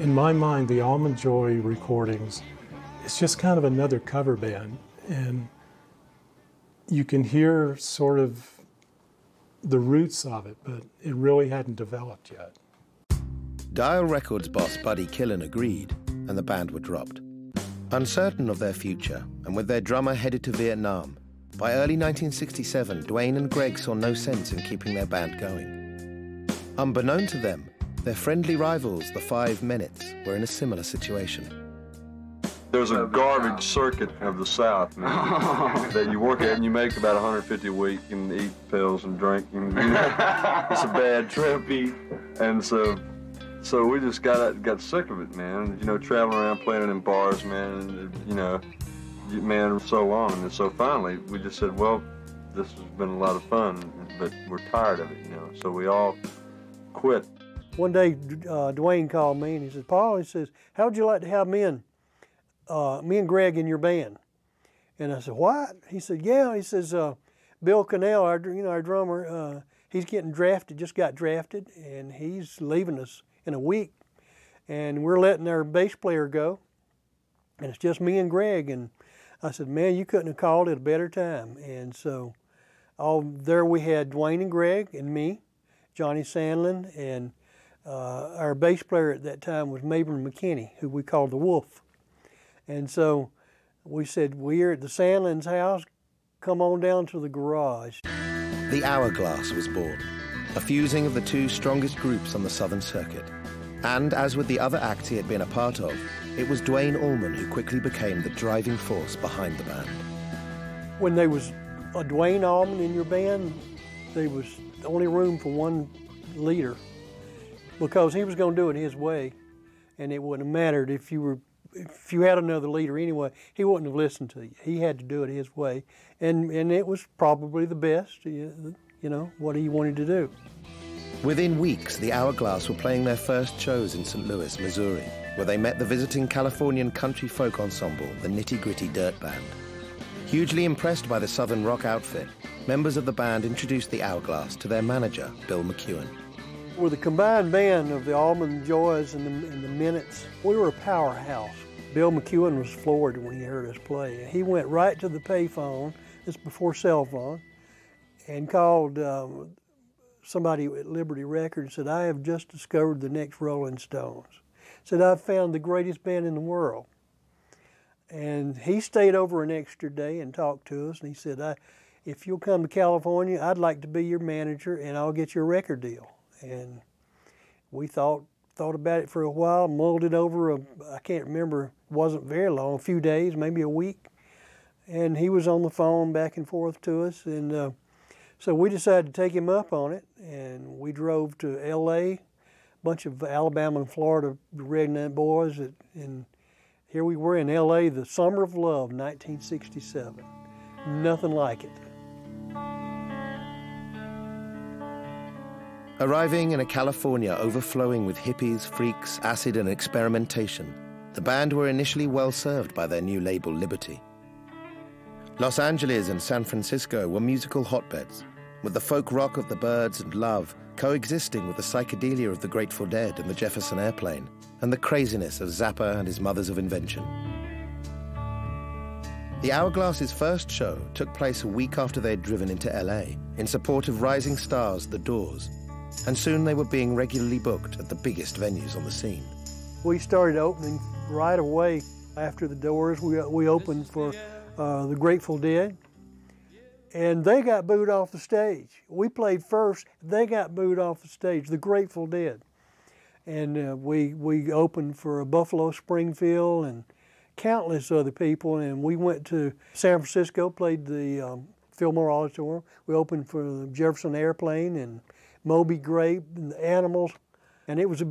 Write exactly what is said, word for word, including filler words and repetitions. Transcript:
In my mind, the Almond Joy recordings, it's just kind of another cover band, and you can hear sort of the roots of it, but it really hadn't developed yet. Dial Records boss Buddy Killen agreed, and the band were dropped. Uncertain of their future, and with their drummer headed to Vietnam, by early nineteen sixty-seven, Duane and Greg saw no sense in keeping their band going. Unbeknown to them, their friendly rivals, the Five Minutes, were in a similar situation. There's a garbage circuit of the South, man, that you work at and you make about one hundred fifty a week and eat pills and drink. And, you know, it's a bad trip. And so so we just got got sick of it, man. You know, traveling around playing in bars, man, and, you know, man, so long. And so finally, we just said, well, this has been a lot of fun, but we're tired of it, you know. So we all quit. One day, uh, Duane called me and he says, Paul, he says, how would you like to have me and, uh, me and Greg in your band? And I said, what? He said, yeah. He says, uh, Bill Cannell, our, you know, our drummer, uh, he's getting drafted, just got drafted, and he's leaving us in a week. And we're letting our bass player go, and it's just me and Greg. And I said, man, you couldn't have called it a better time. And so all there we had Duane and Greg and me, Johnny Sandlin, and Uh, our bass player at that time was Mabry McKinney, who we called the Wolf. And so we said, we're at the Sandlin's house, come on down to the garage. The Hourglass was born, a fusing of the two strongest groups on the Southern Circuit. And as with the other acts he had been a part of, it was Duane Allman who quickly became the driving force behind the band. When there was a Duane Allman in your band, there was only room for one leader, because he was going to do it his way, and it wouldn't have mattered if you were, if you had another leader anyway, he wouldn't have listened to you. He had to do it his way, and and it was probably the best, you know, what he wanted to do. Within weeks, the Hourglass were playing their first shows in Saint Louis, Missouri, where they met the visiting Californian country folk ensemble, the Nitty Gritty Dirt Band. Hugely impressed by the Southern rock outfit, members of the band introduced the Hourglass to their manager, Bill McEwen. With the combined band of the Almond Joys and the, and the Minutes, we were a powerhouse. Bill McEwen was floored when he heard us play. He went right to the payphone, this before cell phone, and called um, somebody at Liberty Records and said, I have just discovered the next Rolling Stones. Said, I've found the greatest band in the world. And he stayed over an extra day and talked to us, and he said, I, if you'll come to California, I'd like to be your manager and I'll get you a record deal. And we thought thought about it for a while, mulled it over, a, I can't remember, it wasn't very long, a few days, maybe a week. And he was on the phone back and forth to us. And uh, so we decided to take him up on it. And we drove to L A, a bunch of Alabama and Florida redneck boys. At, and here we were in L A, the Summer of Love, nineteen sixty-seven. Nothing like it. Arriving in a California overflowing with hippies, freaks, acid, and experimentation, the band were initially well served by their new label, Liberty. Los Angeles and San Francisco were musical hotbeds, with the folk rock of the Byrds and Love coexisting with the psychedelia of the Grateful Dead and the Jefferson Airplane, and the craziness of Zappa and his Mothers of Invention. The Hourglass's first show took place a week after they had driven into L A in support of rising stars The Doors, and soon they were being regularly booked at the biggest venues on the scene. We started opening right away after the Doors. We, we opened for uh, the Grateful Dead, and they got booed off the stage. We played first, they got booed off the stage, the Grateful Dead. And uh, we, we opened for Buffalo Springfield and countless other people, and we went to San Francisco, played the um, Fillmore Auditorium. We opened for the Jefferson Airplane and Moby Grape and the Animals, and it was a